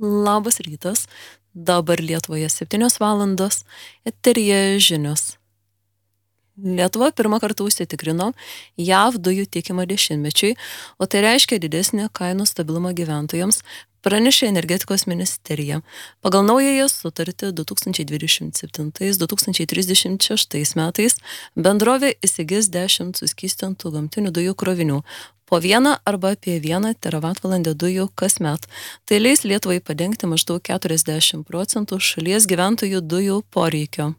Labas rytas, dabar Lietuvoje 7 valandos, eteryje žinios. Lietuva pirmą kartą užsitikrino JAV dujų tiekimą dešimtmečiui, o tai reiškia didesnį kainų stabilumą gyventojams, pranešė energetikos ministerija. Pagal naująją sutartį 2027-2036 metais bendrovė įsigis 10 suskystintų gamtinių dujų krovinių. Po 1 arba apie 1 teravatvalandę dujų kasmet. Tai leis Lietuvai padengti maždaug 40% šalies gyventojų dujų poreikio.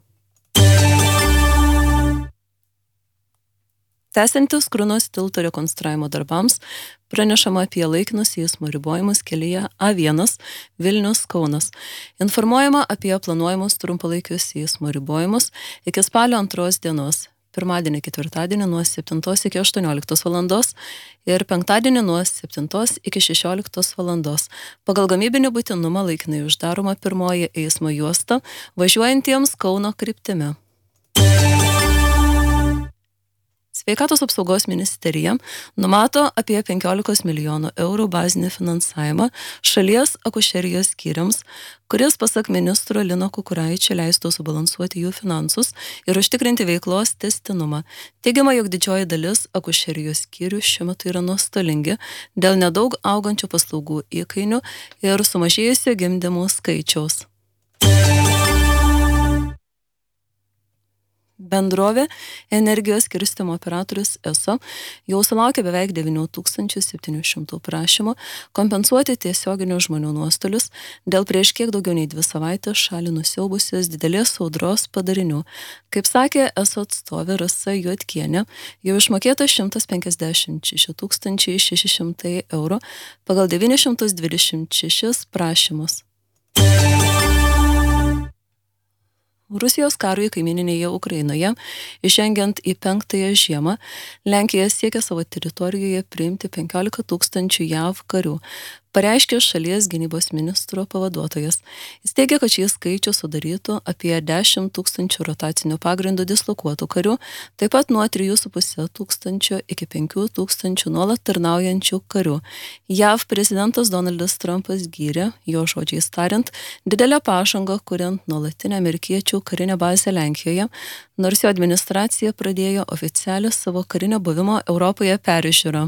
Tęsiantis Krunos tilto rekonstravimo darbams, pranešama apie laikinus eismo ribojimus kelyje A1 Vilnius-Kaunas. Informuojama apie planuojamus trumpalaikius eismo ribojimus iki spalio 2 dienos. Pirmadienį, ketvirtadienį nuo 7 iki 18 valandos ir penktadienį nuo 7 iki 16 valandos. Pagal gamybinį būtinumą laikinai uždaroma pirmoji eismo juosta važiuojantiems Kauno kryptimi. Sveikatos apsaugos ministerija numato apie 15 milijonų eurų bazinį finansavimą šalies akušerijos skyriams, kuris pasak ministro Lino Kukuraičio leistų subalansuoti jų finansus ir užtikrinti veiklos tęstinumą. Teigiama, jog didžioji dalis akušerijos skyrių šiuo metu yra nuostolingi dėl nedaug augančių paslaugų įkainių ir sumažėjusio gimdymų skaičiaus. Bendrovė Energijos skirstymo operatorius ESO jau sulaukė beveik 9700 prašymų kompensuoti tiesioginius žmonių nuostolius dėl prieš kiek daugiau nei 2 savaitės šalį nusiaubusios didelės audros padarinių. Kaip sakė ESO atstovė Rasa Juodkienė, jau išmokėta 156 600 eurų pagal 926 prašymus. Rusijos karui kaimininėje Ukrainoje, įžengiant į 5-ąją žiemą, Lenkija siekia savo teritorijoje priimti 15 000 JAV karių, pareiškė šalies gynybos ministro pavaduotojas. Jis teigia, kad šį skaičių sudarytų apie 10 000 rotacinių pagrindų dislokuotų karių, taip pat nuo 3,5 tūkstančio iki 5 000 nuolat tarnaujančių karių. JAV prezidentas Donaldas Trumpas gyrė, jo žodžiais tariant, didelę pažangą, kuriant nuolatinę amerikiečių karinę bazę Lenkijoje, nors jo administracija pradėjo oficialią savo karinio buvimo Europoje peržiūrą.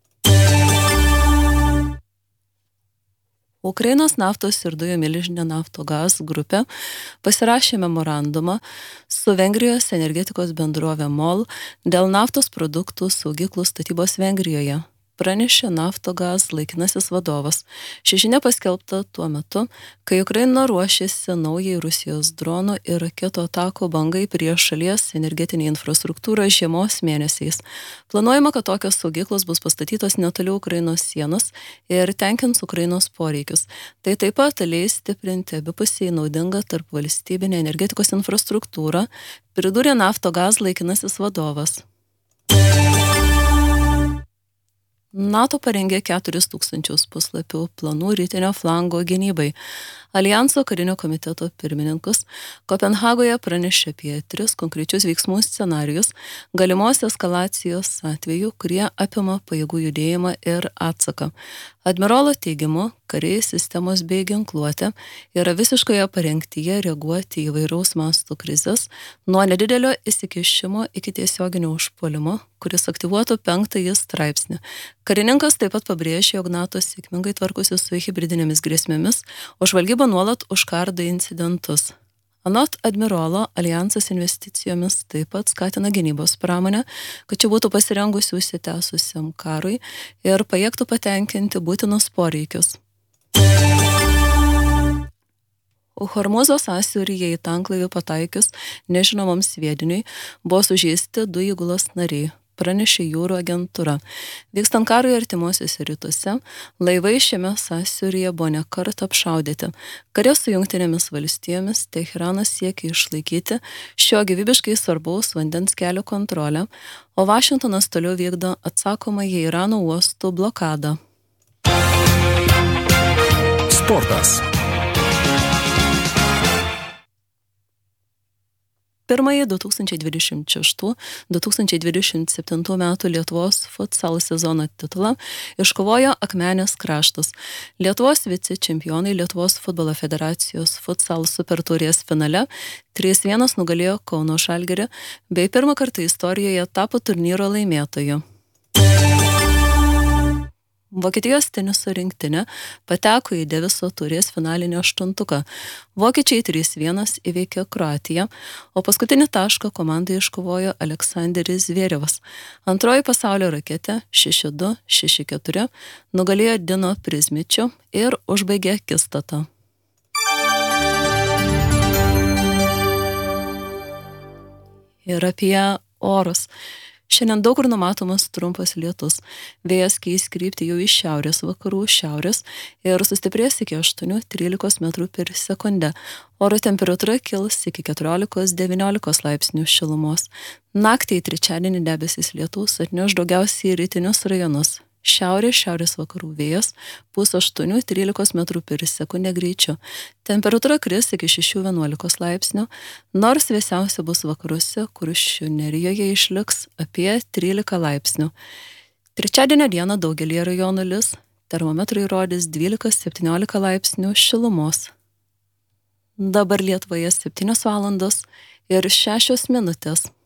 Ukrainos naftos ir dujų milžinė Naftogaz grupė pasirašė memorandumą su Vengrijos energetikos bendrovė MOL dėl naftos produktų saugyklų statybos Vengrijoje, pranešė Naftogaz laikinasis vadovas. Ši žinia paskelbta tuo metu, kai Ukraina ruošėsi naujai Rusijos dronų ir raketų atakų bangai prieš šalies energetinį infrastruktūrą žiemos mėnesiais. Planuojama, kad tokios saugyklos bus pastatytos netoli Ukrainos sienos ir tenkins Ukrainos poreikius. Tai taip pat leis stiprinti abipusiai naudingą tarp valstybinę energetikos infrastruktūrą, pridūrė Naftogaz laikinasis vadovas. NATO parengė 4000 puslapių planų rytinio flango gynybai. Alijanso karinio komiteto pirmininkas Kopenhagoje pranešė apie 3 konkrečius veiksmų scenarijus galimos eskalacijos atveju, kurie apima pajėgų judėjimą ir atsaką. Admirolo teigimu, kariai sistemos bei ginkluotė yra visiškoje parengtyje reaguoti į įvairaus masto krizes, nuo nedidelio įsikišimo iki tiesioginio užpuolimo, kuris aktyvuotų 5-ąjį straipsnį. Karininkas taip pat pabrėžė, jog NATO sėkmingai tvarkosi su hibridinėmis grėsmėmis, o žvalgyba nuolat užkardo incidentus. Anot admirolo, alijansas investicijomis taip pat skatina gynybos pramonę, kad čia būtų pasirengusi užsitęsusiam karui ir pajėgtų patenkinti būtinus poreikius. Hormūzo sąsiauryje į tanklaivį pataikius nežinomam sviediniui buvo sužeisti 2 įgulos nariai, pranešė jūrų agentūra. Vykstant karui artimuosiuose rytuose, laivai šiame sąsiauryje buvo nekart apšaudyti. Kare su Jungtinėmis valstijomis Teheranas siekia išlaikyti šio gyvybiškai svarbaus vandens kelio kontrolę, o Vašingtonas toliau vykdo atsakomąją Irano uostų blokadą. Sportas. pirmąjį 2026-2027 metų Lietuvos futsal sezono titulą iškovojo Akmenės kraštas. Lietuvos vicečempionai Lietuvos futbolo federacijos futsal supertaurės finale 3-1 nugalėjo Kauno Žalgirį bei pirmą kartą istorijoje tapo turnyro laimėtoju. Vokietijos teniso rinktinė pateko į Deviso taurės finalinį aštuntuką. Vokiečiai 3-1 įveikė Kroatiją, o paskutinį tašką komandai iškovojo Aleksanderis Zverevas. Antroji pasaulio raketė 6-2, 6-4 nugalėjo Dino Prizmičių ir užbaigė akistatą. Ir apie orus. Šiandien daug kur numatomas trumpas lietus. Vėjas keis kryptį jau iš šiaurės vakarų šiaurės ir sustiprės iki 8-13 metrų per sekundę. Oro temperatūra kils iki 14-19 laipsnių šilumos. Naktį į trečiadienį debesis lietus atneš daugiausiai rytinius rajonus. Šiaurės vakarų vėjas pūs 8-13 metrų per sekundę greičiu. Temperatūra kris iki 6-11 laipsnių, nors vėsiausia bus vakaruose, Kuršių nerijoje išliks apie 13 laipsnių. Trečiadienio dieną daugelį rajonų lis, termometrai rodys 12-17 laipsnių šilumos. Dabar Lietuvoje 7 valandos ir 6 minutės.